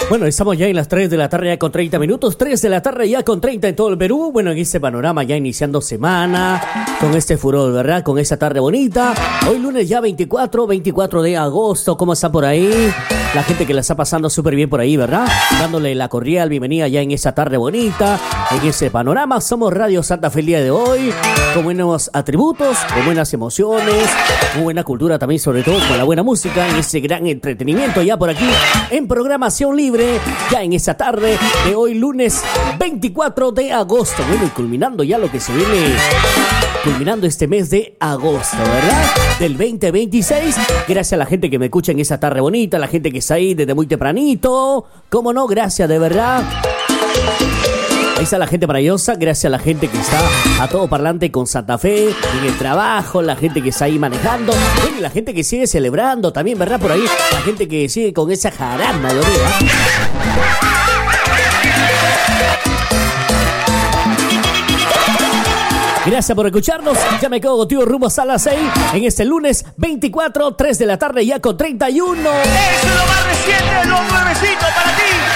Bueno, estamos ya en las 3 de la tarde ya con 30 minutos, 3 de la tarde ya con 30 en todo el Perú. Bueno, en este panorama ya iniciando semana, con este furor, ¿verdad? Con esa tarde bonita. Hoy lunes ya 24 de agosto. ¿Cómo está por ahí? La gente que la está pasando súper bien por ahí, ¿verdad? Dándole la cordial bienvenida ya en esa tarde bonita, en ese panorama. Somos Radio Santa Fe el día de hoy, con buenos atributos, con buenas emociones, con buena cultura también, sobre todo con la buena música, en ese gran entretenimiento ya por aquí, en programación libre, ya en esa tarde de hoy lunes 24 de agosto. Bueno, y culminando ya lo que se viene, culminando este mes de agosto, ¿verdad? Del 2026. Gracias a la gente que me escucha en esa tarde bonita, la gente que está ahí desde muy tempranito. ¿Cómo no? Gracias, de verdad. Ahí está la gente maravillosa, gracias a la gente que está a todo parlante con Santa Fe, en el trabajo, la gente que está ahí manejando, y la gente que sigue celebrando también, ¿verdad? Por ahí, la gente que sigue con esa jarana de orilla. Gracias por escucharnos. Ya me quedo contigo rumbo a las 6 en este lunes 24, 3 de la tarde ya con 31. Eso es lo más reciente, lo nuevecito para ti.